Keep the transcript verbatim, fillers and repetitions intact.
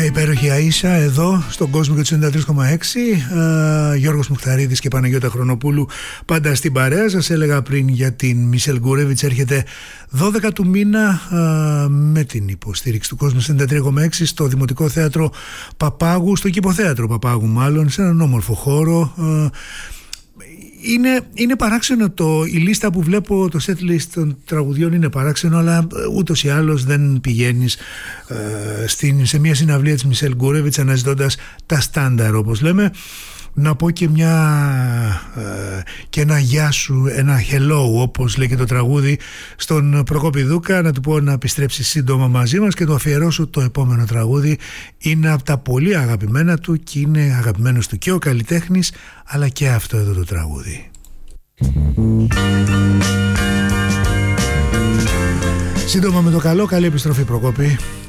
υπέροχη Αΐσα εδώ στον κόσμο και του ενενήντα τρία κόμμα έξι. uh, Γιώργος Μουχταρίδης και Παναγιώτα Χρονοπούλου πάντα στην παρέα. Σας έλεγα πριν για την Μισελ Γκουρέβιτς, έρχεται δώδεκα του μήνα uh, με την υποστήριξη του κόσμου ενενήντα τρία κόμμα έξι στο Δημοτικό Θέατρο Παπάγου, στο Κηποθέατρο Παπάγου μάλλον, σε έναν όμορφο χώρο. uh, Είναι, είναι παράξενο το, η λίστα που βλέπω, το set list των τραγουδιών είναι παράξενο, αλλά ούτως ή άλλως δεν πηγαίνεις ε, στην, σε μια συναυλία της Μισελ Γκουρέβιτς αναζητώντας τα στάνταρ, όπως λέμε. Να πω και μια ε, και ένα γεια σου, ένα hello, όπως λέει και το τραγούδι, στον Προκόπη Δούκα, να του πω να επιστρέψει σύντομα μαζί μας και το αφιερώσω. Το επόμενο τραγούδι είναι από τα πολύ αγαπημένα του και είναι αγαπημένος του και ο καλλιτέχνης, αλλά και αυτό εδώ το τραγούδι. Σύντομα με το καλό, καλή επιστροφή Προκόπη.